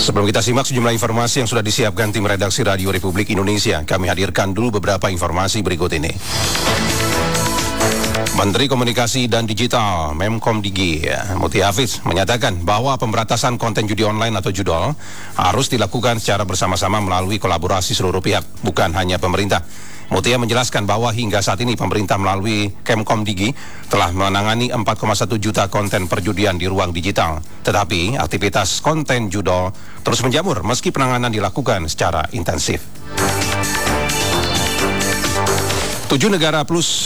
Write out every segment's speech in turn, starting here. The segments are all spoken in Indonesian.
Sebelum kita simak sejumlah informasi yang sudah disiapkan tim redaksi Radio Republik Indonesia, kami hadirkan dulu beberapa informasi berikut ini. Menteri Komunikasi dan Digital Menkomdigi Mutia Hafiz menyatakan bahwa pemberantasan konten judi online atau judol harus dilakukan secara bersama-sama melalui kolaborasi seluruh pihak, bukan hanya pemerintah. Mutia menjelaskan bahwa hingga saat ini pemerintah melalui Kemkomdigi telah menangani 4,1 juta konten perjudian di ruang digital. Tetapi aktivitas konten judol terus menjamur meski penanganan dilakukan secara intensif. 7 negara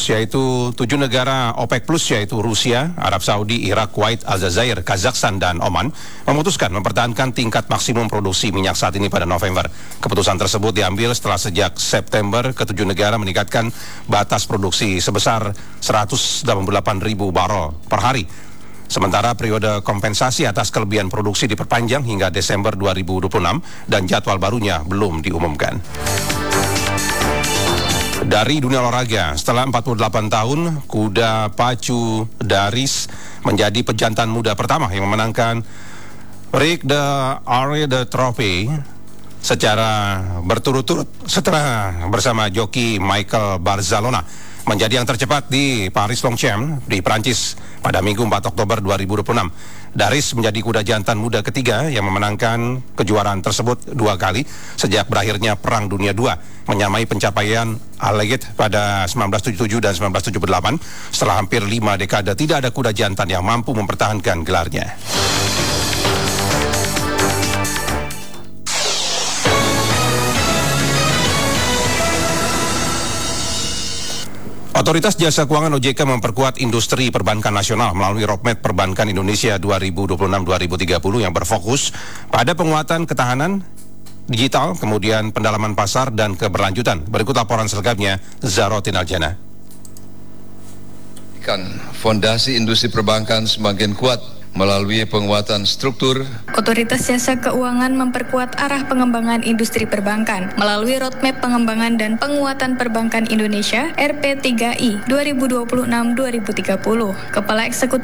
OPEC Plus yaitu Rusia, Arab Saudi, Irak, Kuwait, Aljazair, Kazakhstan, dan Oman memutuskan mempertahankan tingkat maksimum produksi minyak saat ini pada November. Keputusan tersebut diambil setelah sejak September ke-7 negara meningkatkan batas produksi sebesar 188.000 barel per hari. Sementara periode kompensasi atas kelebihan produksi diperpanjang hingga Desember 2026 dan jadwal barunya belum diumumkan. Dari dunia olahraga, setelah 48 tahun, kuda pacu Daris menjadi pejantan muda pertama yang memenangkan Prix de Arc de Triomphe secara berturut-turut setelah bersama joki Michael Barzalona menjadi yang tercepat di Paris Longchamp di Prancis pada Minggu 4 Oktober 2026. Daris menjadi kuda jantan muda ketiga yang memenangkan kejuaraan tersebut 2 kali sejak berakhirnya Perang Dunia II, menyamai pencapaian Alleged pada 1977 dan 1978 setelah hampir 5 dekade tidak ada kuda jantan yang mampu mempertahankan gelarnya. Otoritas Jasa Keuangan OJK memperkuat industri perbankan nasional melalui Roadmap Perbankan Indonesia 2026-2030 yang berfokus pada penguatan ketahanan digital, kemudian pendalaman pasar dan keberlanjutan. Berikut laporan selengkapnya, Zarotin Aljana. Fondasi industri perbankan semakin kuat melalui penguatan struktur. Otoritas Jasa Keuangan memperkuat arah pengembangan industri perbankan melalui Roadmap Pengembangan dan Penguatan Perbankan Indonesia (RP3I) 2026-2030. Kepala Eksekutif